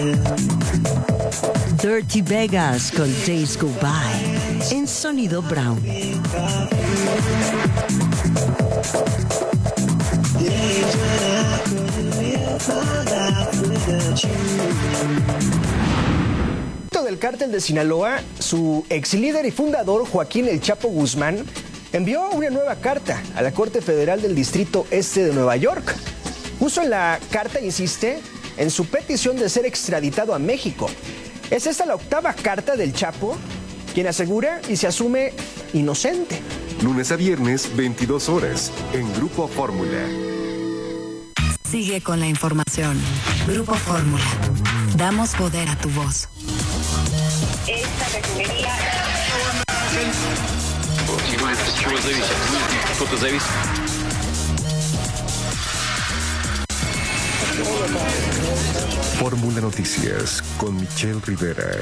Dirty Vegas con Days Go By en Sonido Brown. Del cártel de Sinaloa, su ex líder y fundador Joaquín El Chapo Guzmán envió una nueva carta a la Corte Federal del Distrito Este de Nueva York. Justo en la carta insiste en su petición de ser extraditado a México. Es esta la octava carta del Chapo, quien asegura y se asume inocente. Lunes a viernes, 22 horas, en Grupo Fórmula. Sigue con la información. Grupo Fórmula. Damos poder a tu voz. Esta refinería... Fórmula Noticias con Michelle Rivera.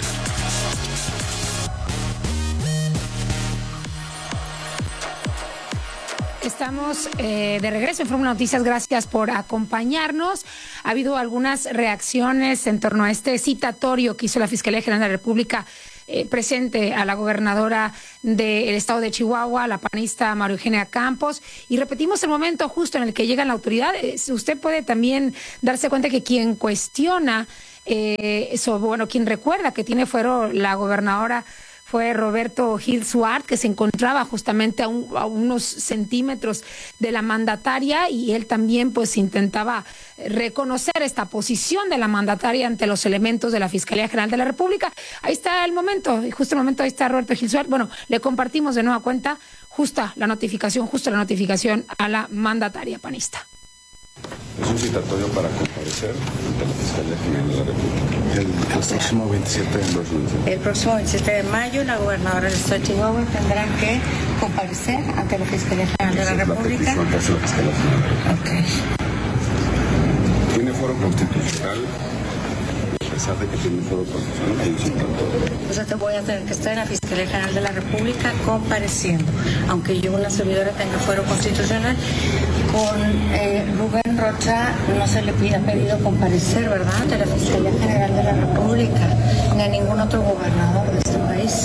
Estamos de regreso en Fórmula Noticias. Gracias por acompañarnos. Ha habido algunas reacciones en torno a este citatorio que hizo la Fiscalía General de la República presente a la gobernadora del estado de Chihuahua, la panista María Eugenia Campos. Y repetimos el momento justo en el que llega la autoridad. Usted puede también darse cuenta que quien cuestiona, quien recuerda que tiene fuero la gobernadora fue Roberto Gil Suárez, que se encontraba justamente a unos centímetros de la mandataria, y él también pues intentaba reconocer esta posición de la mandataria ante los elementos de la Fiscalía General de la República. Ahí está el momento, y justo el momento ahí está Roberto Gil Suárez. Bueno, le compartimos de nueva cuenta justa la notificación a la mandataria panista. Es un citatorio para comparecer ante la Fiscalía General de la República. El próximo 27 de mayo. El próximo 27 de mayo, la gobernadora del estado de Chihuahua tendrá que comparecer ante la Fiscalía General de la República. Okay. Tiene foro constitucional. A pesar de que tiene foro constitucional, hay un citatorio. O sea, te voy a tener que estar en la Fiscalía General de la República compareciendo. Aunque yo, una servidora, tenga fuero constitucional, con Rubén Rocha no se le ha pedido comparecer, ¿verdad?, ante la Fiscalía General de la República, ni a ningún otro gobernador de este país.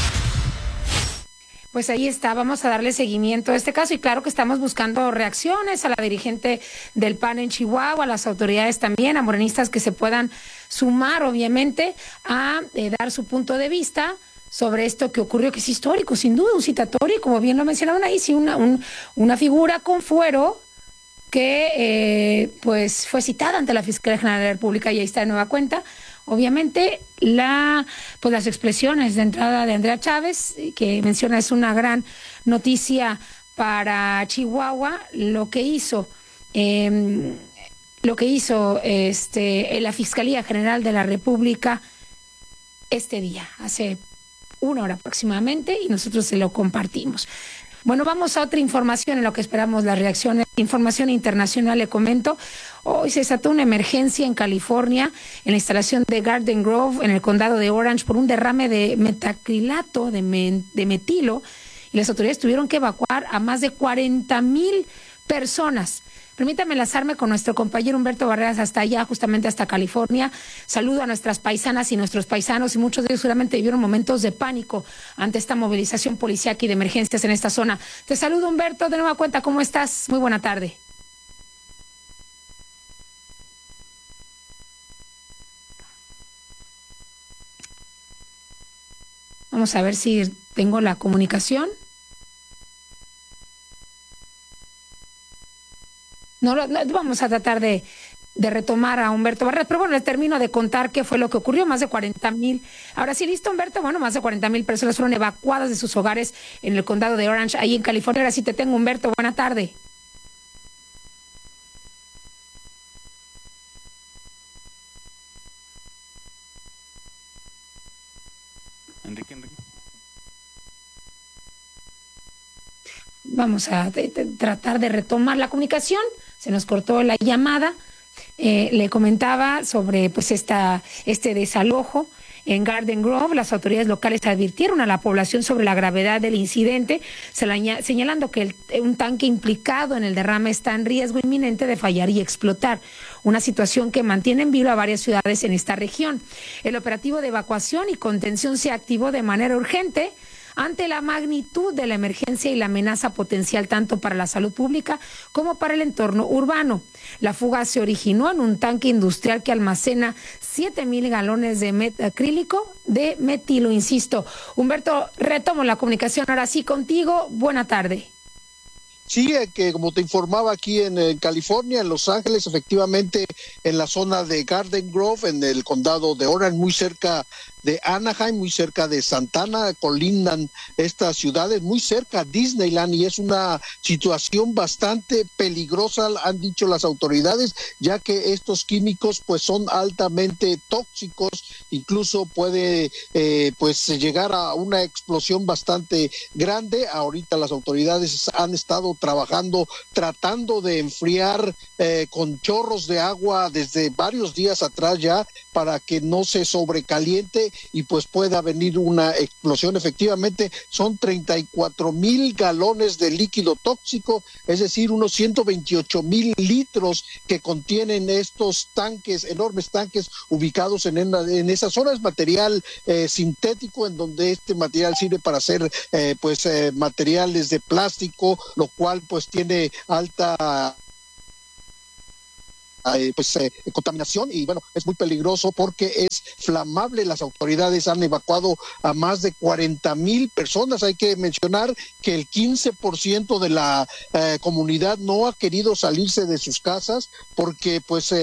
Pues ahí está, vamos a darle seguimiento a este caso, y claro que estamos buscando reacciones a la dirigente del PAN en Chihuahua, a las autoridades también, a morenistas que se puedan sumar, obviamente, a dar su punto de vista sobre esto que ocurrió, que es histórico, sin duda, un citatorio, como bien lo mencionaron ahí, sí, una figura con fuero que pues fue citada ante la Fiscalía General de la República, y ahí está de nueva cuenta. Obviamente, las expresiones de entrada de Andrea Chávez, que menciona es una gran noticia para Chihuahua, lo que hizo la Fiscalía General de la República este día, hace una hora aproximadamente, y nosotros se lo compartimos. Bueno, vamos a otra información en lo que esperamos las reacciones. Información internacional, le comento. Hoy se desató una emergencia en California, en la instalación de Garden Grove, en el condado de Orange, por un derrame de metacrilato, de metilo, y las autoridades tuvieron que evacuar a más de 40,000 personas. Permítame enlazarme con nuestro compañero Humberto Barreras hasta allá, justamente hasta California. Saludo a nuestras paisanas y nuestros paisanos, y muchos de ellos seguramente vivieron momentos de pánico ante esta movilización policíaca y de emergencias en esta zona. Te saludo, Humberto, de nueva cuenta, ¿cómo estás? Muy buena tarde. Vamos a ver si tengo la comunicación. No, vamos a tratar de retomar a Humberto Barreras, pero bueno, les termino de contar qué fue lo que ocurrió. Más de 40,000. Ahora sí, listo, Humberto. Bueno, más de 40,000 personas fueron evacuadas de sus hogares en el condado de Orange, ahí en California. Ahora sí te tengo, Humberto. Buena tarde. Enrique. Vamos a tratar de retomar la comunicación. Se nos cortó la llamada. Le comentaba sobre pues este desalojo en Garden Grove. Las autoridades locales advirtieron a la población sobre la gravedad del incidente, señalando que un tanque implicado en el derrame está en riesgo inminente de fallar y explotar, una situación que mantiene en vilo a varias ciudades en esta región. El operativo de evacuación y contención se activó de manera urgente ante la magnitud de la emergencia y la amenaza potencial tanto para la salud pública como para el entorno urbano. La fuga se originó en un tanque industrial que almacena 7,000 galones de acrílico de metilo, insisto. Humberto, retomo la comunicación ahora sí contigo. Buena tarde. Sí, que como te informaba aquí en California, en Los Ángeles, efectivamente en la zona de Garden Grove, en el condado de Orange, muy cerca de Anaheim, muy cerca de Santana, colindan estas ciudades, muy cerca a Disneyland, y es una situación bastante peligrosa, han dicho las autoridades, ya que estos químicos pues son altamente tóxicos, incluso puede pues llegar a una explosión bastante grande. Ahorita las autoridades han estado trabajando, tratando de enfriar con chorros de agua desde varios días atrás ya, para que no se sobrecaliente y pues pueda venir una explosión. Efectivamente son 34,000 galones de líquido tóxico, es decir, unos 128,000 litros que contienen estos tanques, enormes tanques ubicados en esa zona. Es material sintético, en donde este material sirve para hacer materiales de plástico, lo cual pues tiene alta contaminación, y bueno, es muy peligroso porque es flamable. Las autoridades han evacuado a más de 40,000 personas. Hay que mencionar que el 15% de la comunidad no ha querido salirse de sus casas porque pues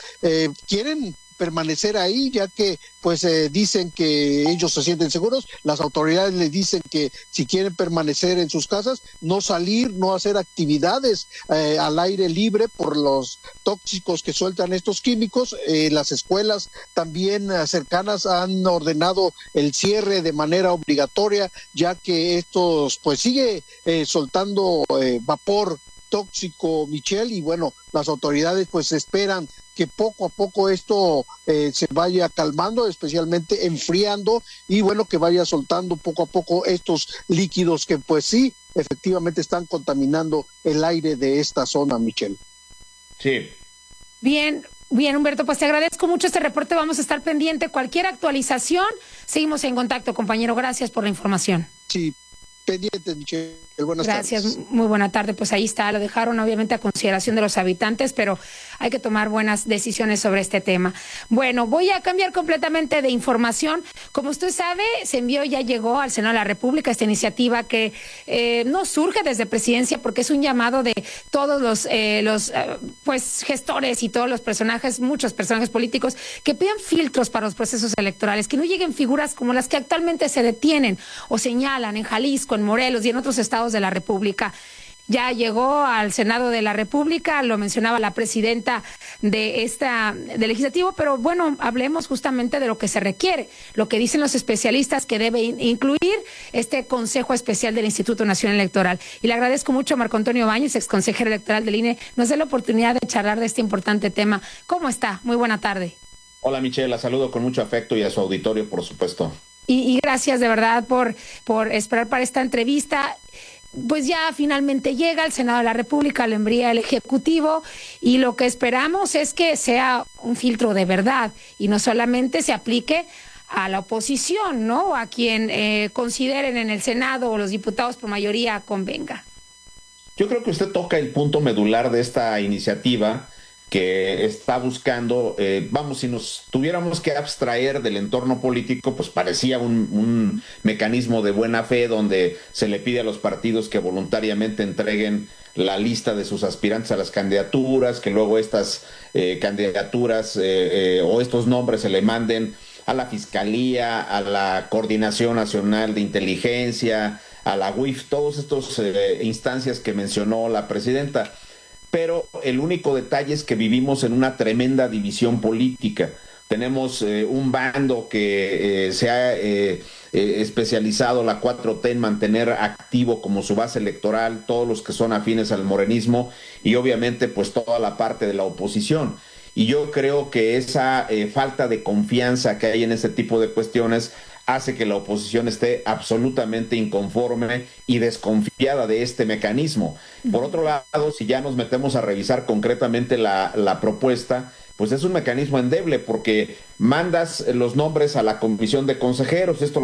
quieren permanecer ahí, ya que pues dicen que ellos se sienten seguros. Las autoridades les dicen que si quieren permanecer en sus casas, no salir, no hacer actividades al aire libre por los tóxicos que sueltan estos químicos. Las escuelas también cercanas han ordenado el cierre de manera obligatoria, ya que estos pues sigue soltando vapor tóxico, Michelle, y bueno, las autoridades pues esperan que poco a poco esto se vaya calmando, especialmente enfriando, y bueno, que vaya soltando poco a poco estos líquidos que pues sí, efectivamente están contaminando el aire de esta zona, Michelle. Sí. Bien, Humberto, pues te agradezco mucho este reporte, vamos a estar pendiente. Cualquier actualización, seguimos en contacto, compañero, gracias por la información. Sí, pendientes, Michelle. Buenas Gracias, tardes. Muy buena tarde. Pues ahí está, lo dejaron obviamente a consideración de los habitantes, pero hay que tomar buenas decisiones sobre este tema. Bueno, voy a cambiar completamente de información. Como usted sabe, ya llegó al Senado de la República esta iniciativa que no surge desde Presidencia, porque es un llamado de todos los gestores y todos los personajes, muchos personajes políticos, que pidan filtros para los procesos electorales, que no lleguen figuras como las que actualmente se detienen o señalan en Jalisco, en Morelos y en otros estados de la República. Ya llegó al Senado de la República, lo mencionaba la presidenta del legislativo, pero bueno, hablemos justamente de lo que se requiere, lo que dicen los especialistas que debe incluir este Consejo Especial del Instituto Nacional Electoral. Y le agradezco mucho a Marco Antonio Báñez, exconsejero electoral del INE, nos dé la oportunidad de charlar de este importante tema. ¿Cómo está? Muy buena tarde. Hola Michelle, la saludo con mucho afecto y a su auditorio, por supuesto. Y gracias de verdad por esperar para esta entrevista. Pues ya finalmente llega al Senado de la República, lo envía el Ejecutivo, y lo que esperamos es que sea un filtro de verdad y no solamente se aplique a la oposición, ¿no? A quien consideren en el Senado o los diputados por mayoría convenga. Yo creo que usted toca el punto medular de esta iniciativa que está buscando, si nos tuviéramos que abstraer del entorno político, pues parecía un mecanismo de buena fe donde se le pide a los partidos que voluntariamente entreguen la lista de sus aspirantes a las candidaturas, que luego estas candidaturas o estos nombres se le manden a la Fiscalía, a la Coordinación Nacional de Inteligencia, a la UIF, todas estas instancias que mencionó la presidenta. Pero el único detalle es que vivimos en una tremenda división política. Tenemos un bando que se ha especializado, la 4T, en mantener activo como su base electoral todos los que son afines al morenismo, y obviamente pues toda la parte de la oposición. y yo creo que esa falta de confianza que hay en este tipo de cuestiones hace que la oposición esté absolutamente inconforme y desconfiada de este mecanismo. Por otro lado, si ya nos metemos a revisar concretamente la propuesta, pues es un mecanismo endeble, porque mandas los nombres a la comisión de consejeros, esto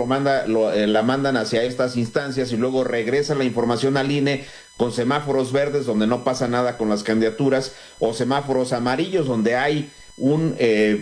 la mandan hacia estas instancias y luego regresa la información al INE con semáforos verdes donde no pasa nada con las candidaturas, o semáforos amarillos donde hay un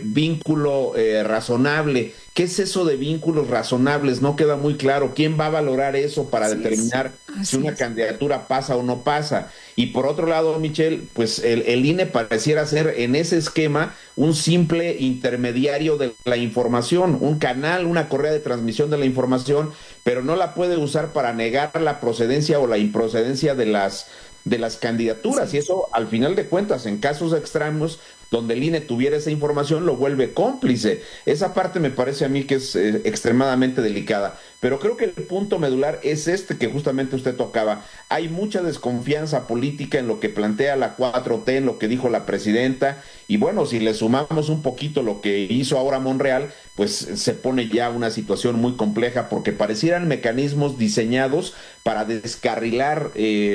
vínculo razonable. ¿Qué es eso de vínculos razonables? No queda muy claro. ¿Quién va a valorar eso para determinar si una candidatura pasa o no pasa? Y por otro lado, Michelle, pues el INE pareciera ser en ese esquema un simple intermediario de la información, un canal, una correa de transmisión de la información, pero no la puede usar para negar la procedencia o la improcedencia de las candidaturas. Y eso, al final de cuentas, en casos extremos donde el INE tuviera esa información, lo vuelve cómplice. Esa parte me parece a mí que es extremadamente delicada. Pero creo que el punto medular es este que justamente usted tocaba. Hay mucha desconfianza política en lo que plantea la 4T, en lo que dijo la presidenta, y bueno, si le sumamos un poquito lo que hizo ahora Monreal, pues se pone ya una situación muy compleja, porque parecieran mecanismos diseñados para descarrilar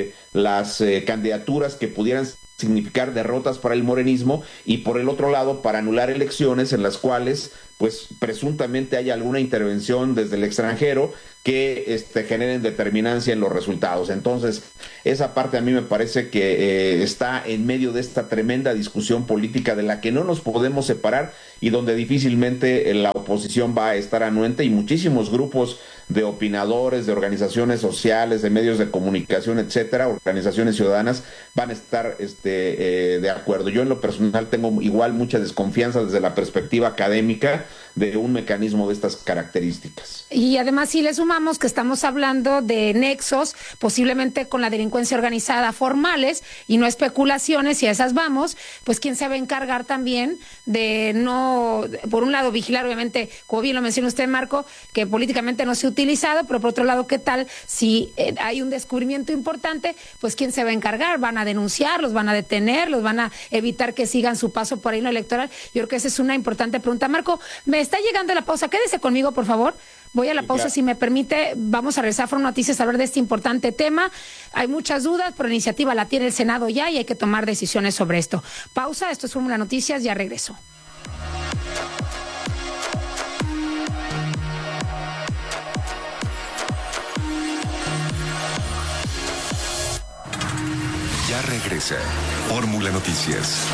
las candidaturas que pudieran significar derrotas para el morenismo, y por el otro lado para anular elecciones en las cuales pues presuntamente haya alguna intervención desde el extranjero que generen determinancia en los resultados. Entonces, esa parte a mí me parece que está en medio de esta tremenda discusión política de la que no nos podemos separar y donde difícilmente la oposición va a estar anuente, y muchísimos grupos de opinadores, de organizaciones sociales, de medios de comunicación, etcétera, organizaciones ciudadanas, van a estar de acuerdo. Yo en lo personal tengo igual mucha desconfianza desde la perspectiva académica de un mecanismo de estas características. Y además, si le sumamos que estamos hablando de nexos, posiblemente con la delincuencia organizada, formales y no especulaciones, y a esas vamos, pues quién se va a encargar también de no, por un lado, vigilar, obviamente, como bien lo menciona usted, Marco, que políticamente no se ha utilizado, pero por otro lado, ¿qué tal si hay un descubrimiento importante? Pues quién se va a encargar, van a denunciarlos, van a detenerlos, van a evitar que sigan su paso por ahí en lo electoral. Yo creo que esa es una importante pregunta. Marco, me está llegando la pausa, quédese conmigo, por favor. Voy a la pausa, si me permite. Vamos a regresar a Foro Noticias a hablar de este importante tema. Hay muchas dudas, pero la iniciativa la tiene el Senado ya y hay que tomar decisiones sobre esto. Pausa, esto es Fórmula Noticias, ya regreso. Ya regresa Fórmula Noticias.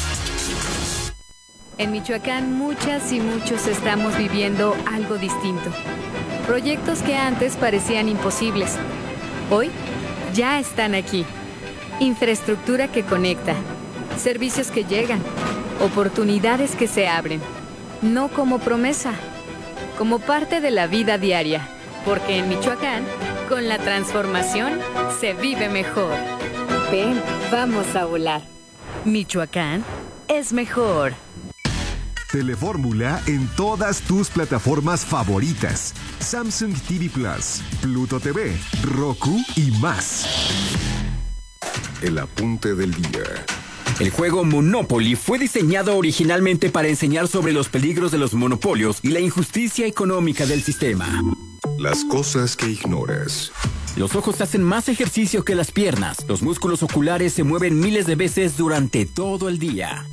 En Michoacán, muchas y muchos estamos viviendo algo distinto. Proyectos que antes parecían imposibles, hoy ya están aquí. Infraestructura que conecta, servicios que llegan, oportunidades que se abren. No como promesa, como parte de la vida diaria. Porque en Michoacán, con la transformación, se vive mejor. Ven, vamos a volar. Michoacán es mejor. Telefórmula en todas tus plataformas favoritas: Samsung TV Plus, Pluto TV, Roku y más. El apunte del día. El juego Monopoly fue diseñado originalmente para enseñar sobre los peligros de los monopolios y la injusticia económica del sistema. Las cosas que ignoras. Los ojos hacen más ejercicio que las piernas. Los músculos oculares se mueven miles de veces durante todo el día.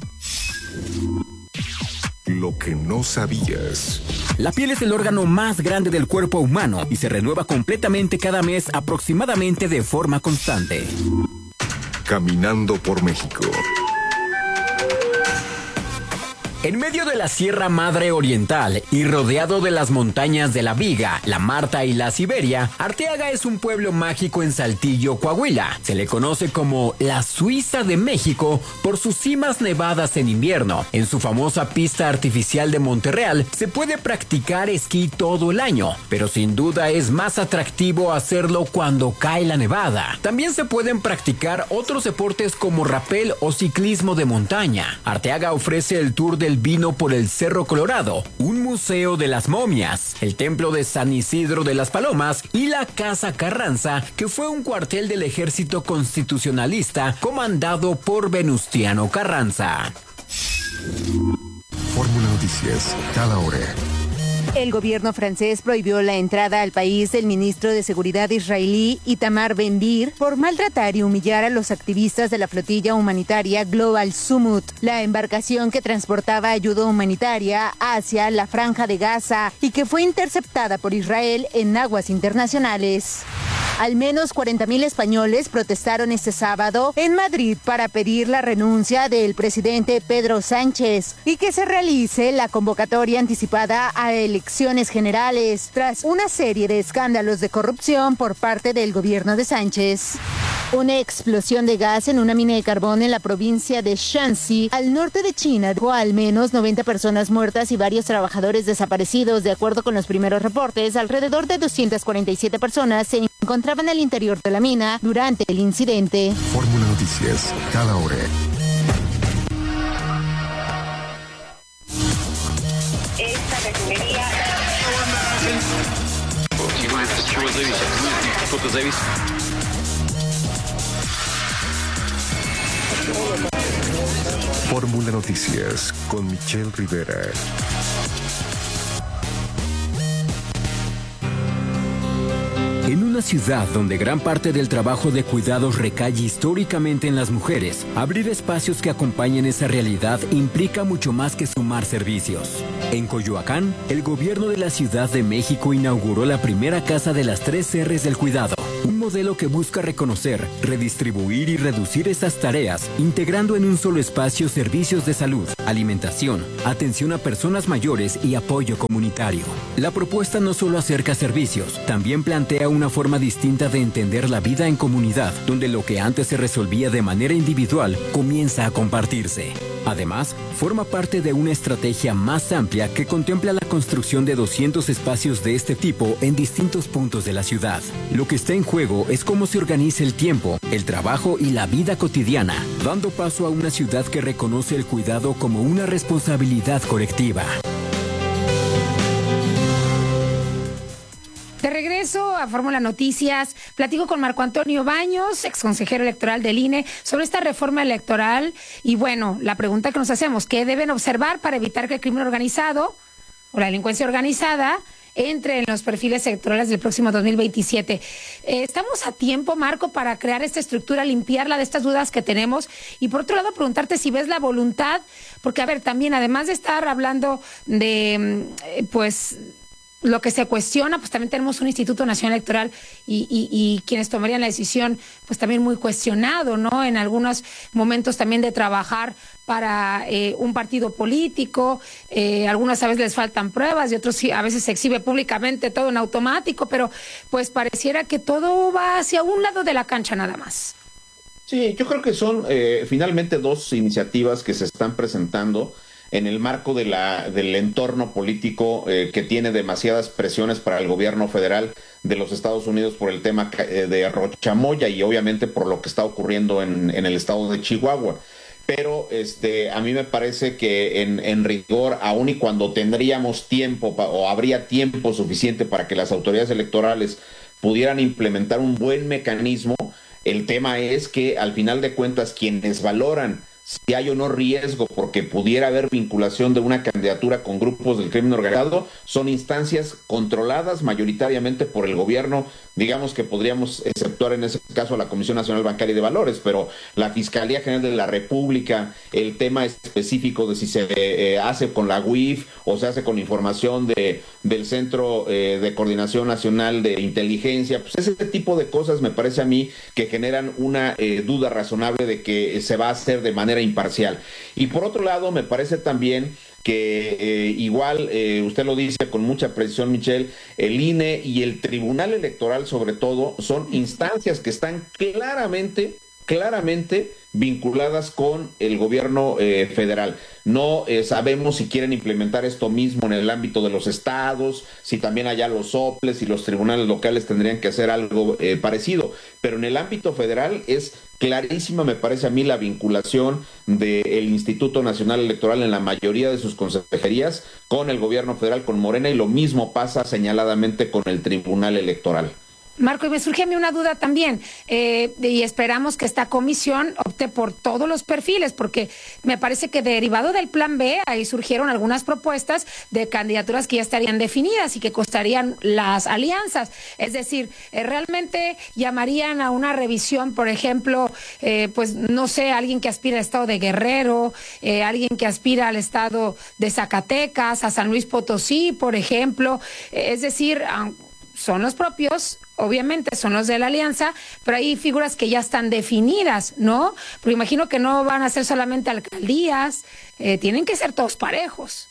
Lo que no sabías. La piel es el órgano más grande del cuerpo humano y se renueva completamente cada mes, aproximadamente de forma constante. Caminando por México. En medio de la Sierra Madre Oriental y rodeado de las montañas de la Viga, la Marta y la Siberia, Arteaga es un pueblo mágico en Saltillo, Coahuila. Se le conoce como la Suiza de México por sus cimas nevadas en invierno. En su famosa pista artificial de Monterreal se puede practicar esquí todo el año, pero sin duda es más atractivo hacerlo cuando cae la nevada. También se pueden practicar otros deportes como rapel o ciclismo de montaña. Arteaga ofrece el tour del vino por el Cerro Colorado, un museo de las momias, el templo de San Isidro de las Palomas y la Casa Carranza, que fue un cuartel del ejército constitucionalista comandado por Venustiano Carranza. Fórmula Noticias, cada hora. El gobierno francés prohibió la entrada al país del ministro de Seguridad israelí Itamar Ben-Gvir por maltratar y humillar a los activistas de la flotilla humanitaria Global Summit, la embarcación que transportaba ayuda humanitaria hacia la Franja de Gaza y que fue interceptada por Israel en aguas internacionales. Al menos 40,000 españoles protestaron este sábado en Madrid para pedir la renuncia del presidente Pedro Sánchez y que se realice la convocatoria anticipada a elecciones generales tras una serie de escándalos de corrupción por parte del gobierno de Sánchez. Una explosión de gas en una mina de carbón en la provincia de Shanxi, al norte de China, dejó al menos 90 personas muertas y varios trabajadores desaparecidos. De acuerdo con los primeros reportes, alrededor de 247 personas se encontraban al interior de la mina durante el incidente. Fórmula Noticias, cada hora. Esta refinería... Fórmula Noticias con Michelle Rivera. En una ciudad donde gran parte del trabajo de cuidados recae históricamente en las mujeres, abrir espacios que acompañen esa realidad implica mucho más que sumar servicios. En Coyoacán, el gobierno de la Ciudad de México inauguró la primera casa de las 3 R's del cuidado, un modelo que busca reconocer, redistribuir y reducir esas tareas, integrando en un solo espacio servicios de salud, alimentación, atención a personas mayores y apoyo comunitario. La propuesta no solo acerca servicios, también plantea una forma distinta de entender la vida en comunidad, donde lo que antes se resolvía de manera individual comienza a compartirse. Además, forma parte de una estrategia más amplia que contempla la construcción de 200 espacios de este tipo en distintos puntos de la ciudad. Lo que está en juego es cómo se organiza el tiempo, el trabajo y la vida cotidiana, dando paso a una ciudad que reconoce el cuidado como una responsabilidad colectiva. De regreso a Fórmula Noticias, platico con Marco Antonio Baños, exconsejero electoral del INE, sobre esta reforma electoral. Y bueno, la pregunta que nos hacemos, ¿qué deben observar para evitar que el crimen organizado o la delincuencia organizada entre en los perfiles electorales del próximo 2027? ¿Estamos a tiempo, Marco, para crear esta estructura, limpiarla de estas dudas que tenemos? Y por otro lado, preguntarte si ves la voluntad, porque a ver, también además de estar hablando de, lo que se cuestiona, pues también tenemos un Instituto Nacional Electoral y quienes tomarían la decisión, pues también muy cuestionado, ¿no? En algunos momentos también de trabajar para un partido político, algunas a veces les faltan pruebas y otros sí, a veces se exhibe públicamente todo en automático, pero pues pareciera que todo va hacia un lado de la cancha nada más. Sí, yo creo que son finalmente 2 iniciativas que se están presentando en el marco del entorno político que tiene demasiadas presiones para el gobierno federal de los Estados Unidos por el tema de Rochamoya y obviamente por lo que está ocurriendo en el estado de Chihuahua. Pero a mí me parece que en rigor, aun y cuando tendríamos tiempo o habría tiempo suficiente para que las autoridades electorales pudieran implementar un buen mecanismo, el tema es que al final de cuentas quienes valoran si hay o no riesgo porque pudiera haber vinculación de una candidatura con grupos del crimen organizado, son instancias controladas mayoritariamente por el gobierno. Digamos que podríamos exceptuar en ese caso a la Comisión Nacional Bancaria y de Valores, pero la Fiscalía General de la República, el tema específico de si se hace con la UIF o se hace con información del Centro de Coordinación Nacional de Inteligencia, pues ese tipo de cosas me parece a mí que generan una duda razonable de que se va a hacer de manera imparcial. Y por otro lado, me parece también que igual, usted lo dice con mucha precisión, Michelle, el INE y el Tribunal Electoral sobre todo son instancias que están claramente vinculadas con el gobierno federal. No sabemos si quieren implementar esto mismo en el ámbito de los estados, si también allá los soples y los tribunales locales tendrían que hacer algo parecido, pero en el ámbito federal es clarísima, me parece a mí, la vinculación del Instituto Nacional Electoral en la mayoría de sus consejerías con el gobierno federal, con Morena, y lo mismo pasa señaladamente con el Tribunal Electoral. Marco, y me surge a mí una duda también, y esperamos que esta comisión opte por todos los perfiles, porque me parece que derivado del plan B, ahí surgieron algunas propuestas de candidaturas que ya estarían definidas y que costarían las alianzas. Es decir, realmente llamarían a una revisión, por ejemplo, pues no sé, alguien que aspira al estado de Guerrero, alguien que aspira al estado de Zacatecas, a San Luis Potosí, por ejemplo, es decir, son los propios, obviamente son los de la alianza, pero hay figuras que ya están definidas, ¿no? Porque imagino que no van a ser solamente alcaldías, tienen que ser todos parejos.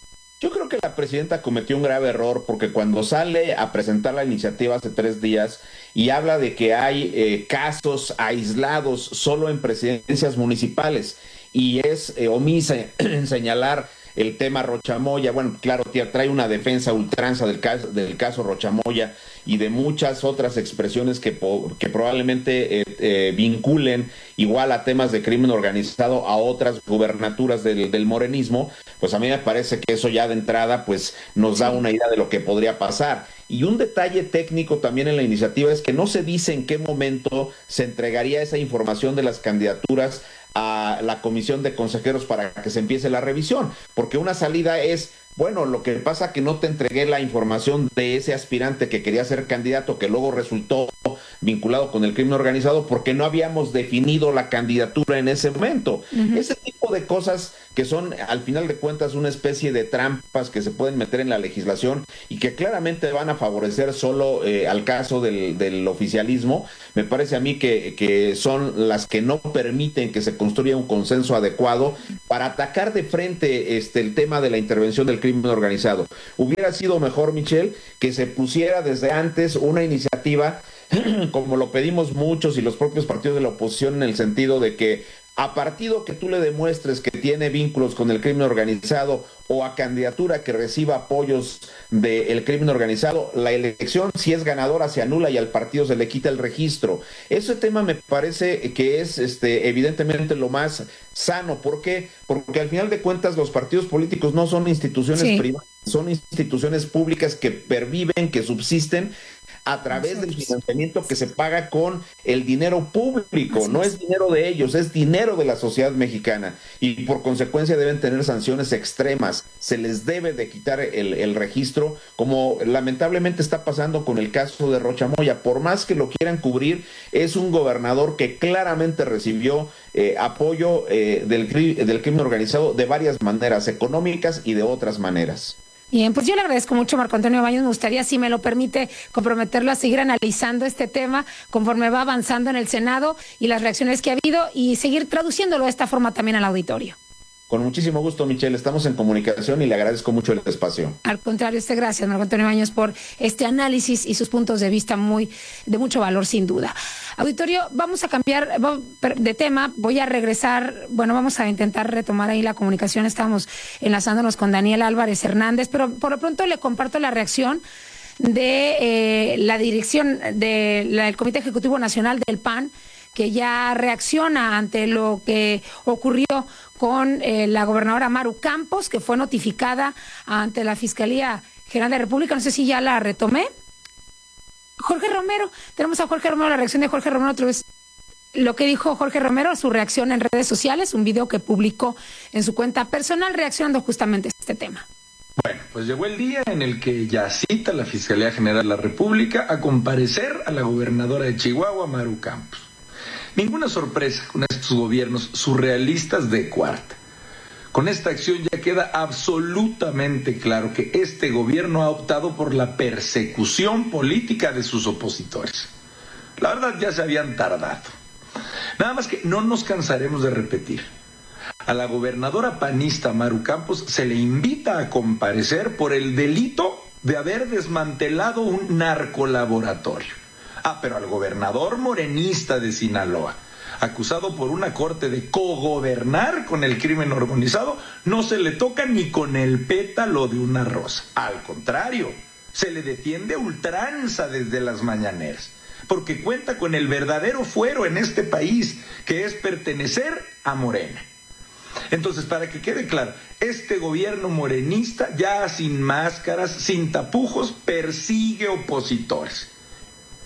Yo creo que la presidenta cometió un grave error, porque cuando sale a presentar la iniciativa hace 3 días y habla de que hay casos aislados solo en presidencias municipales y es omisa en señalar el tema Rochamoya, bueno, claro, trae una defensa ultranza del caso Rochamoya y de muchas otras expresiones que probablemente vinculen igual a temas de crimen organizado a otras gubernaturas del morenismo, pues a mí me parece que eso ya de entrada pues nos da una idea de lo que podría pasar. Y un detalle técnico también en la iniciativa es que no se dice en qué momento se entregaría esa información de las candidaturas a la comisión de consejeros para que se empiece la revisión, porque una salida es, bueno, lo que pasa que no te entregué la información de ese aspirante que quería ser candidato, que luego resultó vinculado con el crimen organizado porque no habíamos definido la candidatura en ese momento. Ese tipo de cosas que son, al final de cuentas, una especie de trampas que se pueden meter en la legislación y que claramente van a favorecer solo al caso del oficialismo, me parece a mí que son las que no permiten que se construya un consenso adecuado para atacar de frente el tema de la intervención del crimen organizado. Hubiera sido mejor, Michelle, que se pusiera desde antes una iniciativa como lo pedimos muchos y los propios partidos de la oposición, en el sentido de que a partido que tú le demuestres que tiene vínculos con el crimen organizado o a candidatura que reciba apoyos del crimen organizado, la elección, si es ganadora, se anula y al partido se le quita el registro. Ese tema me parece que es evidentemente lo más sano. ¿Por qué? Porque al final de cuentas los partidos políticos no son instituciones privadas, son instituciones públicas que perviven, que subsisten a través del financiamiento que se paga con el dinero público. No es dinero de ellos, es dinero de la sociedad mexicana, y por consecuencia deben tener sanciones extremas. Se les debe de quitar el registro, como lamentablemente está pasando con el caso de Rochamoya. Por más que lo quieran cubrir, es un gobernador que claramente recibió apoyo del crimen organizado de varias maneras, económicas y de otras maneras. Bien, pues yo le agradezco mucho, Marco Antonio Baños. Me gustaría, si me lo permite, comprometerlo a seguir analizando este tema conforme va avanzando en el Senado y las reacciones que ha habido, y seguir traduciéndolo de esta forma también al auditorio. Con muchísimo gusto, Michelle. Estamos en comunicación y le agradezco mucho el espacio. Al contrario, gracias, Marco Antonio Baños, por este análisis y sus puntos de vista de mucho valor, sin duda. Auditorio, vamos a cambiar de tema. Voy a regresar, vamos a intentar retomar ahí la comunicación. Estamos enlazándonos con Daniel Álvarez Hernández, pero por lo pronto le comparto la reacción de la dirección del Comité Ejecutivo Nacional del PAN, que ya reacciona ante lo que ocurrió con la gobernadora Maru Campos, que fue notificada ante la Fiscalía General de la República. No sé si ya la retomé. Jorge Romero, tenemos a Jorge Romero, la reacción de Jorge Romero otra vez. Lo que dijo Jorge Romero, su reacción en redes sociales, un video que publicó en su cuenta personal reaccionando justamente a este tema. Bueno, pues llegó el día en el que ya cita la Fiscalía General de la República a comparecer a la gobernadora de Chihuahua, Maru Campos. Ninguna sorpresa con estos gobiernos surrealistas de cuarta. Con esta acción ya queda absolutamente claro que este gobierno ha optado por la persecución política de sus opositores. La verdad, ya se habían tardado. Nada más que no nos cansaremos de repetir. A la gobernadora panista Maru Campos se le invita a comparecer por el delito de haber desmantelado un narcolaboratorio. Pero al gobernador morenista de Sinaloa, acusado por una corte de cogobernar con el crimen organizado, no se le toca ni con el pétalo de una rosa. Al contrario, se le defiende a ultranza desde las mañaneras, porque cuenta con el verdadero fuero en este país, que es pertenecer a Morena. Entonces, para que quede claro, este gobierno morenista, ya sin máscaras, sin tapujos, persigue opositores.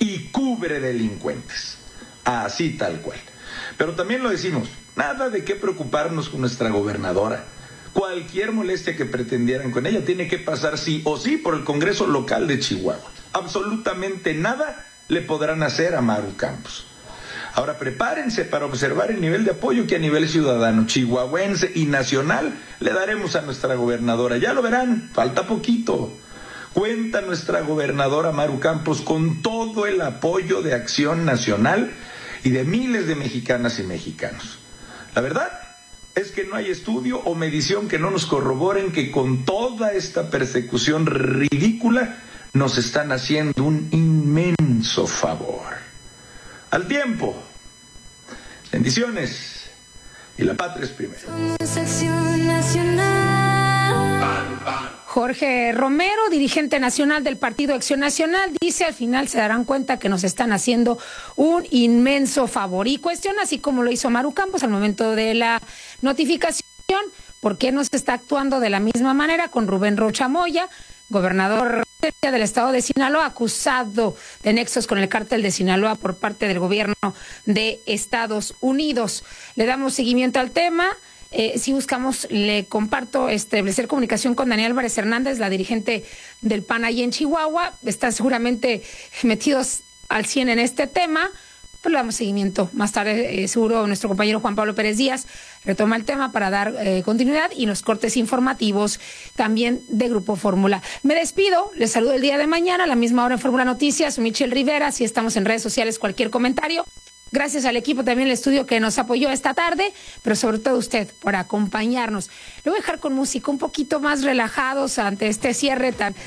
y cubre delincuentes. Así tal cual. Pero también lo decimos, nada de qué preocuparnos con nuestra gobernadora. Cualquier molestia que pretendieran con ella tiene que pasar sí o sí por el Congreso local de Chihuahua. Absolutamente nada le podrán hacer a Maru Campos. Ahora prepárense para observar el nivel de apoyo que a nivel ciudadano, chihuahuense y nacional le daremos a nuestra gobernadora. Ya lo verán, falta poquito. Cuenta nuestra gobernadora Maru Campos con todo el apoyo de Acción Nacional y de miles de mexicanas y mexicanos. La verdad es que no hay estudio o medición que no nos corroboren que con toda esta persecución ridícula nos están haciendo un inmenso favor. Al tiempo, bendiciones y la patria es primero. Jorge Romero, dirigente nacional del Partido Acción Nacional, dice: al final se darán cuenta que nos están haciendo un inmenso favor. Y cuestiona, así como lo hizo Maru Campos al momento de la notificación, ¿por qué no se está actuando de la misma manera con Rubén Rocha Moya, gobernador del estado de Sinaloa, acusado de nexos con el cártel de Sinaloa por parte del gobierno de Estados Unidos? Le damos seguimiento al tema. Si buscamos, le comparto, establecer comunicación con Daniel Álvarez Hernández, la dirigente del PAN ahí en Chihuahua. Está seguramente metidos al 100 en este tema, pero le damos seguimiento. Más tarde, seguro, nuestro compañero Juan Pablo Pérez Díaz retoma el tema para dar continuidad y los cortes informativos también de Grupo Fórmula. Me despido, les saludo el día de mañana a la misma hora en Fórmula Noticias. Michelle Rivera, si estamos en redes sociales, cualquier comentario. Gracias al equipo también del estudio que nos apoyó esta tarde, pero sobre todo usted por acompañarnos. Le voy a dejar con música un poquito más relajados ante este cierre tan